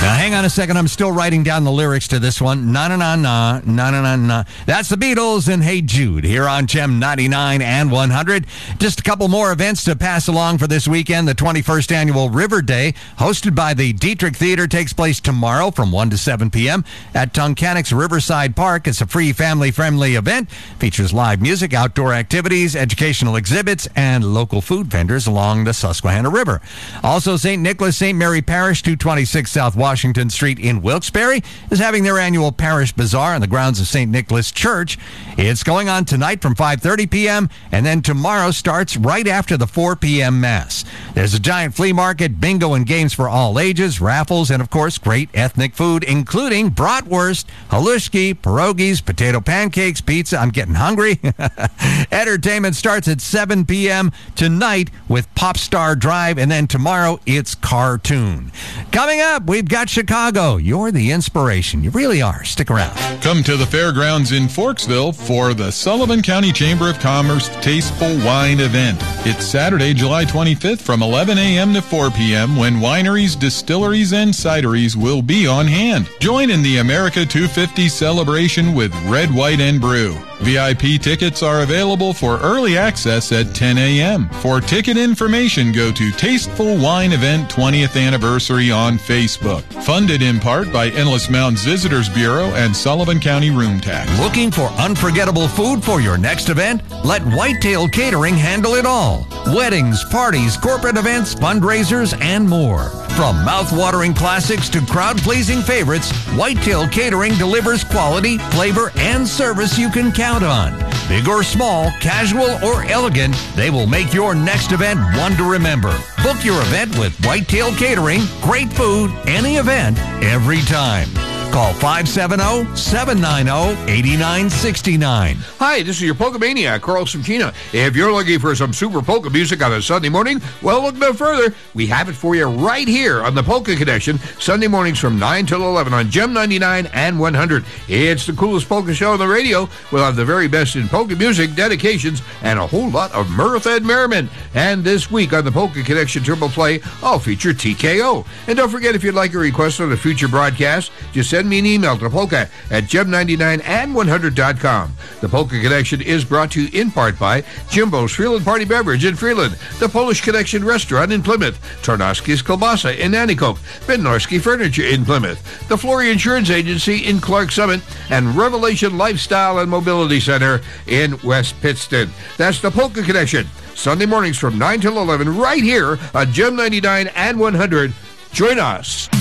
Hang on a second. I'm still writing down the lyrics to this one. Na na na na na na na na. That's the Beatles and Hey Jude here on Gem 99 and 100. Just a couple more events to pass along for this weekend. The 21st annual River Day, hosted by the Dietrich Theater, takes place tomorrow from 1 to 7 p.m. at Tunkanik's Riverside Park. It's a free family-friendly event. Features live music, outdoor activities, educational exhibits, and local food vendors along the Susquehanna River. Also, St. Nicholas St. Mary Parish, 226 South Washington Street in Wilkes-Barre, is having their annual parish bazaar on the grounds of St. Nicholas Church. It's going on tonight from 5:30 p.m., and then tomorrow starts right after the 4 p.m. Mass. There's a giant flea market, bingo and games for all ages, raffles, and, of course, great ethnic food, including bratwurst, halushki, pierogies, potato pancakes, pizza. I'm getting hungry. Entertainment starts at 7 p.m. tonight with Pop Star Drive, and then tomorrow it's Cartoon. Coming up, we've got Chicago. You're the inspiration. You really are. Stick around. Come to the fairgrounds in Forksville for the Sullivan County Chamber of Commerce Tasteful Wine event. It's Saturday, July 25th from 11 a.m. to 4 p.m. when wineries, distilleries, and cideries will be on hand. Join in the America 250 celebration with Red, White, and Brew. VIP tickets are available for early access at 10 a.m. For ticket information, go to Tasteful Wine Event 20th Anniversary on Facebook. Funded in part by Endless Mountains Visitors Bureau and Sullivan County Room Tax. Looking for unforgettable food for your next event? Let Whitetail Catering handle it all. Weddings, parties, corporate events, fundraisers, and more. From mouth-watering classics to crowd-pleasing favorites, Whitetail Catering delivers quality, flavor, and service you can count on. Big or small, casual or elegant, they will make your next event one to remember. Book your event with Whitetail Catering. Great food, any event, every time. Call 570-790-8969. Hi, this is your Polka Maniac, Carl Simchina. If you're looking for some super polka music on a Sunday morning, well, look no further. We have it for you right here on the Polka Connection, Sunday mornings from 9 till 11 on Gem 99 and 100. It's the coolest polka show on the radio. We'll have the very best in polka music, dedications, and a whole lot of mirth and merriment. And this week on the Polka Connection Triple Play, I'll feature TKO. And don't forget, if you'd like a request on a future broadcast, just send me an email to polka at gem99and100.com. The Polka Connection is brought to you in part by Jimbo's Freeland Party Beverage in Freeland, the Polish Connection Restaurant in Plymouth, Tarnowski's Kielbasa in Nanticoke, Bednarski Furniture in Plymouth, the Flory Insurance Agency in Clark Summit, and Revelation Lifestyle and Mobility Center in West Pittston. That's the Polka Connection, Sunday mornings from 9 till 11 right here on Gem 99 and 100. Join us.